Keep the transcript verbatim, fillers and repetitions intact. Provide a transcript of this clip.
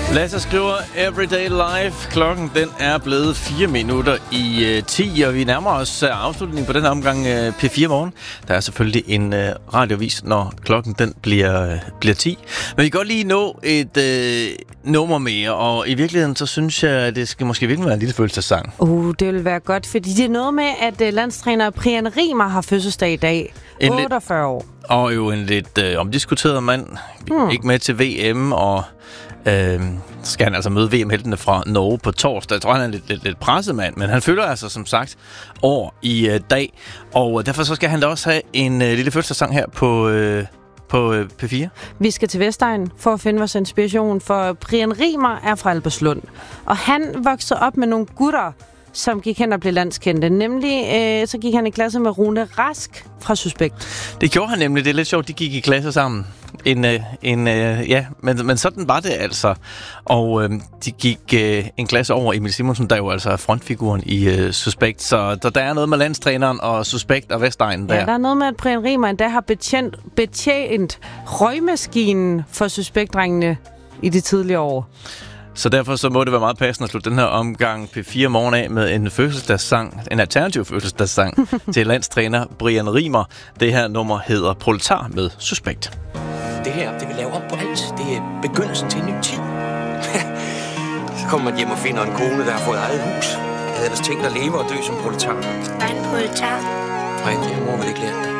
Lasse skriver Everyday Life. Klokken den er blevet fire minutter i uh, ti, og vi nærmer os uh, afslutningen på den omgang uh, P fire Morgen. Der er selvfølgelig en uh, radiovis, når klokken den bliver, uh, bliver ti. Men vi kan godt lige nå et uh, nummer mere, og i virkeligheden så synes jeg, at det skal måske virkelig være en lille fødselsdagssang. Uh, det vil være godt, fordi det er noget med, at uh, landstræner Brian Riemer har fødselsdag i dag. En otteogfyrre år. Og jo en lidt uh, omdiskuteret mand. Hmm. Ikke med til V M, og Øh, så skal han altså møde V M-heltene fra Norge på torsdag. Jeg tror, han er lidt, lidt, lidt pressemand, men han fylder altså som sagt år i øh, dag. Og derfor så skal han da også have en øh, lille fødselsdagssang her på, øh, på øh, P fire. Vi skal til Vestegn for at finde vores inspiration, for Brian Riemer er fra Albertslund. Og han voksede op med nogle gutter, som gik hen og blev landskendte. Nemlig, øh, så gik han i klasse med Rune Rask fra Suspekt. Det gjorde han nemlig. Det er lidt sjovt, de gik i klasse sammen. En, øh, en, øh, ja, men, men sådan var det altså. Og øh, de gik øh, en klasse over Emil Simonsen, der jo altså er frontfiguren i øh, Suspekt. Så der, der er noget med landstræneren og Suspekt og Vestegnen der. Ja, der er noget med, at Brian Riemer endda har betjent, betjent røgmaskinen for Suspekt-drengene i de tidlige år. Så derfor så må det være meget passende at slutte den her omgang P fire Morgen af med en fødselsdagssang, en alternativ fødselsdagssang til landstræner Brian Riemer. Det her nummer hedder Proletar med Suspekt. Det her, det vil lave om på alt. Det er begyndelsen til en ny tid. Så kommer man hjem og finder en kone, der har fået eget hus. Jeg havde ellers tænkt at leve og dø som proletar. Hvad er en proletar? Nej, det har mor vel ikke lært dig.